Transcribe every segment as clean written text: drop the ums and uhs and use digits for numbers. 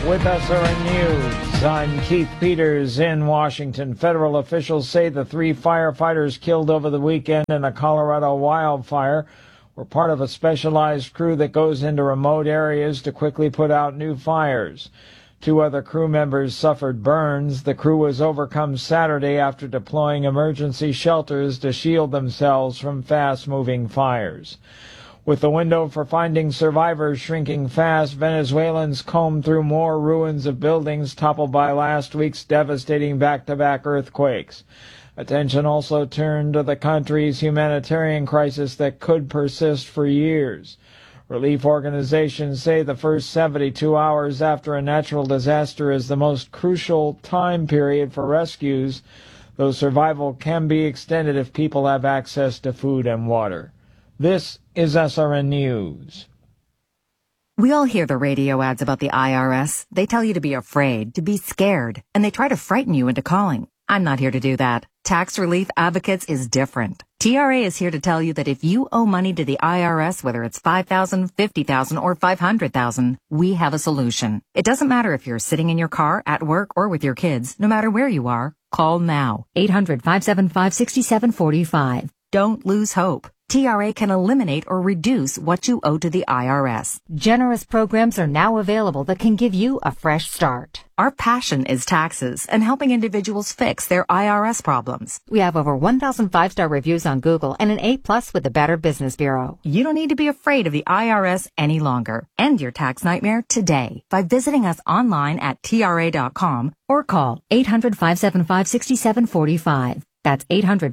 with SRN News. I'm Keith Peters in Washington. Federal officials say the 3 firefighters killed over the weekend in a Colorado wildfire were part of a specialized crew that goes into remote areas to quickly put out new fires. 2 other crew members suffered burns. The crew was overcome Saturday after deploying emergency shelters to shield themselves from fast-moving fires. With the window for finding survivors shrinking fast, Venezuelans combed through more ruins of buildings toppled by last week's devastating back-to-back earthquakes. Attention also turned to the country's humanitarian crisis that could persist for years. Relief organizations say the first 72 hours after a natural disaster is the most crucial time period for rescues, though survival can be extended if people have access to food and water. This is SRN News. We all hear the radio ads about the IRS. They tell you to be afraid, to be scared, and they try to frighten you into calling. I'm not here to do that. Tax Relief Advocates is different. TRA is here to tell you that if you owe money to the IRS, whether it's $5,000, $50,000, or $500,000, we have a solution. It doesn't matter if you're sitting in your car, at work, or with your kids. No matter where you are, call now. 800-575-6745. Don't lose hope. TRA can eliminate or reduce what you owe to the IRS. Generous programs are now available that can give you a fresh start. Our passion is taxes and helping individuals fix their IRS problems. We have over 1,000 5-star reviews on Google and an A+ with the Better Business Bureau. You don't need to be afraid of the IRS any longer. End your tax nightmare today by visiting us online at TRA.com or call 800-575-6745. That's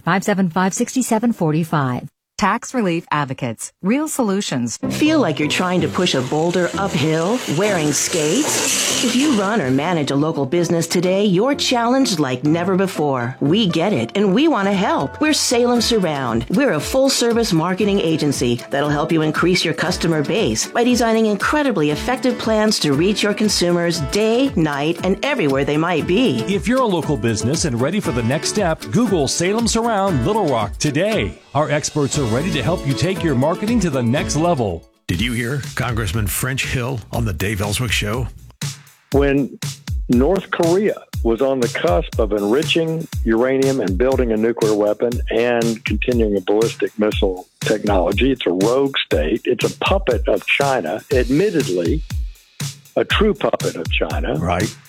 800-575-6745. Tax Relief Advocates. Real solutions. Feel like you're trying to push a boulder uphill wearing skates? If you run or manage a local business today, you're challenged like never before. We get it, and we want to help. We're Salem Surround. We're a full-service marketing agency that'll help you increase your customer base by designing incredibly effective plans to reach your consumers day, night, and everywhere they might be. If you're a local business and ready for the next step, Google Salem Surround Little Rock today. Our experts are ready to help you take your marketing to the next level. Did you hear Congressman French Hill on the Dave Ellswick Show? When North Korea was on the cusp of enriching uranium and building a nuclear weapon and continuing a ballistic missile technology, it's a rogue state. It's a puppet of China, admittedly, a true puppet of China. Right.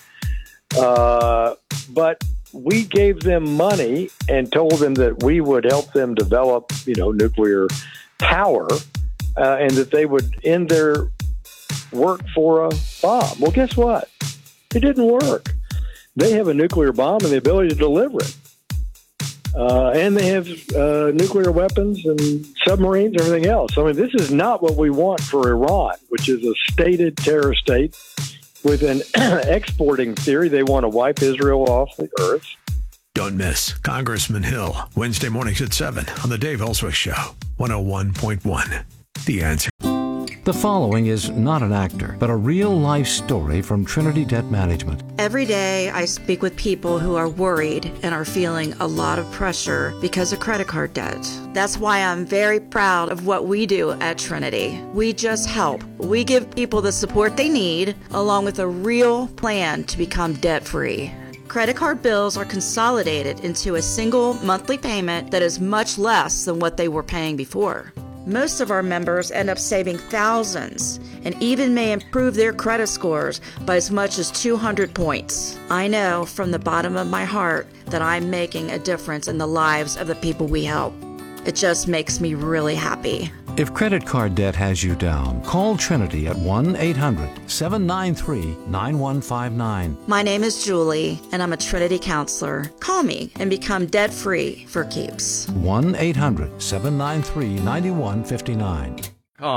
But we gave them money and told them that we would help them develop, nuclear power, and that they would end their work for a bomb. Well, guess what? It didn't work. They have a nuclear bomb and the ability to deliver it. And they have nuclear weapons and submarines and everything else. I mean, this is not what we want for Iran, which is a stated terror state with an exporting theory. They want to wipe Israel off the earth. Don't miss Congressman Hill, Wednesday mornings at 7 on the Dave Ellswick Show, 101.1. The Answer. The following is not an actor, but a real-life story from Trinity Debt Management. Every day I speak with people who are worried and are feeling a lot of pressure because of credit card debt. That's why I'm very proud of what we do at Trinity. We just help. We give people the support they need, along with a real plan to become debt-free. Credit card bills are consolidated into a single monthly payment that is much less than what they were paying before. Most of our members end up saving thousands and even may improve their credit scores by as much as 200 points. I know from the bottom of my heart that I'm making a difference in the lives of the people we help. It just makes me really happy. If credit card debt has you down, call Trinity at 1-800-793-9159. My name is Julie, and I'm a Trinity counselor. Call me and become debt-free for keeps. 1-800-793-9159.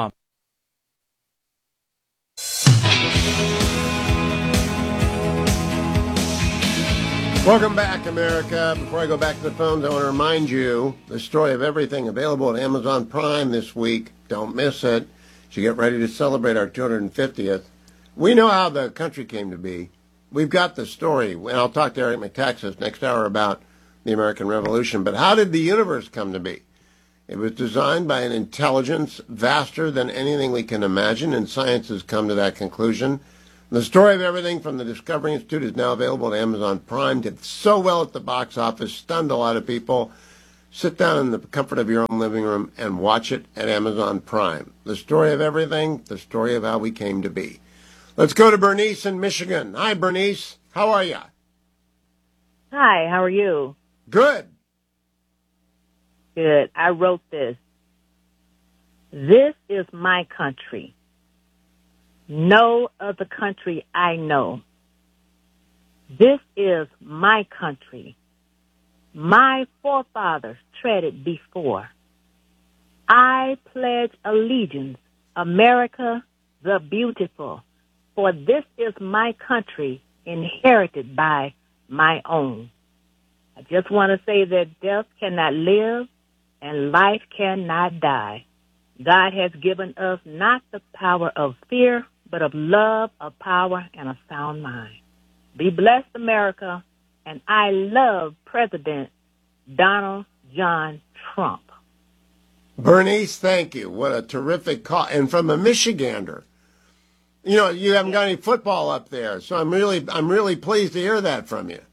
Welcome back, America. Before I go back to the phones, I want to remind you the story of everything available at Amazon Prime this week. Don't miss it. As you get ready to celebrate our 250th. We know how the country came to be. We've got the story, and I'll talk to Eric Metaxas next hour about the American Revolution. But how did the universe come to be? It was designed by an intelligence vaster than anything we can imagine, and science has come to that conclusion. The Story of Everything from the Discovery Institute is now available at Amazon Prime. Did so well at the box office, stunned a lot of people. Sit down in the comfort of your own living room and watch it at Amazon Prime. The Story of Everything, the story of how we came to be. Let's go to Bernice in Michigan. Hi, Bernice. How are you? Hi, how are you? Good. Good. I wrote this. This is my country. No other country I know. This is my country. My forefathers treaded before. I pledge allegiance, America the beautiful, for this is my country inherited by my own. I just want to say that death cannot live and life cannot die. God has given us not the power of fear, but of love, of power, and a sound mind. Be blessed, America, and I love President Donald John Trump. Bernice, thank you. What a terrific call. And from a Michigander. You know, you haven't got any football up there, so I'm really pleased to hear that from you.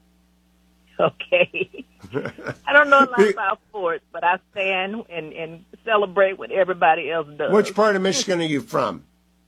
Okay. I don't know a lot about sports, but I stand and celebrate what everybody else does. Which part of Michigan are you from?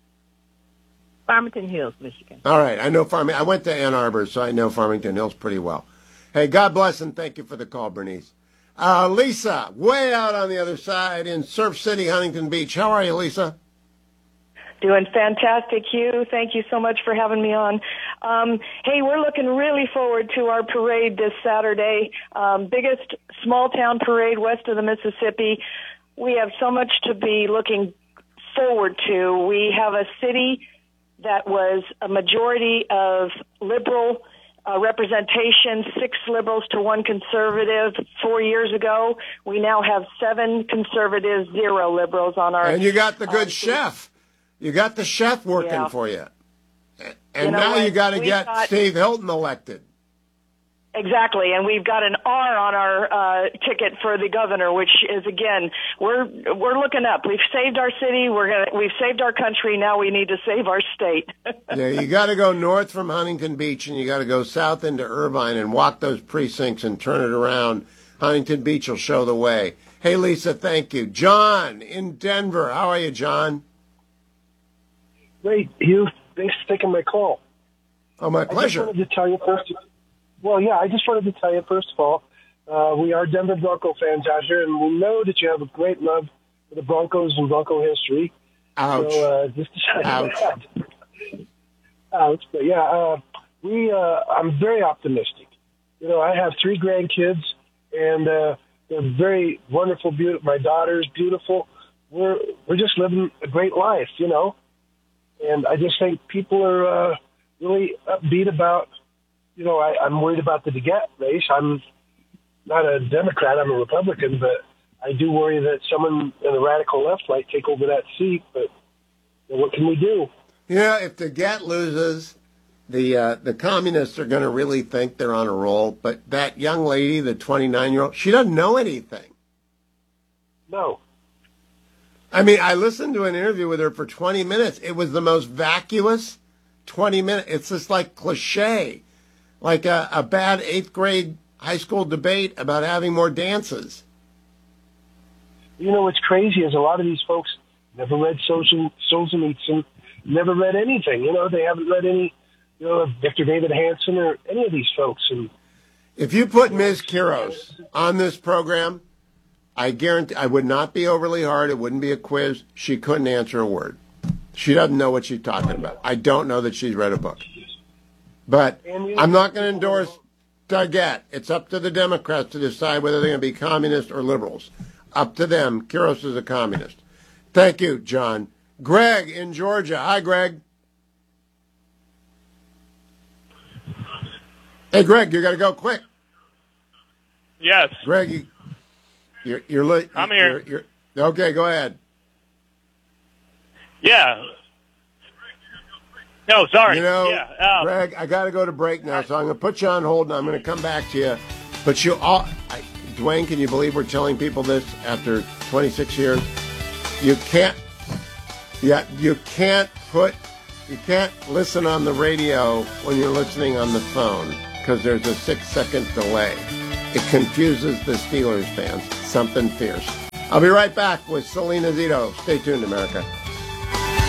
Farmington Hills, Michigan. All right. I know Farmington. I went to Ann Arbor, so I know Farmington Hills pretty well. Hey, God bless and thank you for the call, Bernice. Lisa, way out on the other side in Surf City, Huntington Beach. How are you, Lisa? Doing fantastic, Hugh. Thank you so much for having me on. Hey, we're looking really forward to our parade this Saturday. Biggest small-town parade west of the Mississippi. We have so much to be looking forward to. We have a city that was a majority of liberal representation, 6 liberals to 1 conservative 4 years ago. We now have 7 conservatives, 0 liberals on our... And you got the good chef. You got the chef working for you. And now you got to get Steve Hilton elected. Exactly, and we've got an R on our ticket for the governor, which is, again, we're looking up. We've saved our city. We've saved our country. Now we need to save our state. Yeah, you got to go north from Huntington Beach, and you got to go south into Irvine and walk those precincts and turn it around. Huntington Beach will show the way. Hey, Lisa, thank you. John in Denver. How are you, John? Great, Hugh. Thanks for taking my call. Oh, my pleasure. I just wanted to tell you first. Well, yeah, I just wanted to tell you, first of all, we are Denver Bronco fans out here, and we know that you have a great love for the Broncos and Bronco history. Ouch. So, just to tell you that. Ouch. But, yeah, I'm very optimistic. You know, I have 3 grandkids, and they're very wonderful, beautiful. My daughter's beautiful. We're just living a great life, you know. And I just think people are really upbeat about, you know, I'm worried about the DeGette race. I'm not a Democrat, I'm a Republican, but I do worry that someone in the radical left might take over that seat. But you know, what can we do? Yeah, if DeGette loses, the communists are going to really think they're on a roll. But that young lady, the 29-year-old, she doesn't know anything. No. I mean, I listened to an interview with her for 20 minutes. It was the most vacuous 20 minutes. It's just like cliche, like a bad 8th grade high school debate about having more dances. You know, what's crazy is a lot of these folks never read Solzhenitsyn, never read anything. You know, they haven't read any, you know, Victor David Hanson or any of these folks. And if you put Ms. Quiros on this program, I guarantee I would not be overly hard. It wouldn't be a quiz. She couldn't answer a word. She doesn't know what she's talking about. I don't know that she's read a book. But I'm not going to endorse DeGette. It's up to the Democrats to decide whether they're going to be communists or liberals. Up to them. Quiros is a communist. Thank you, John. Greg in Georgia. Hi, Greg. Hey, Greg, you got to go quick. Yes. Greg, you're late. I'm here. Okay, go ahead. Yeah. No, sorry. You know, yeah. Greg, I got to go to break now, so I'm going to put you on hold, and I'm going to come back to you. But Dwayne, can you believe we're telling people this after 26 years? You can't put You can't listen on the radio when you're listening on the phone because there's a 6-second delay. It confuses the Steelers fans. Something fierce. I'll be right back with Selena Zito. Stay tuned, America.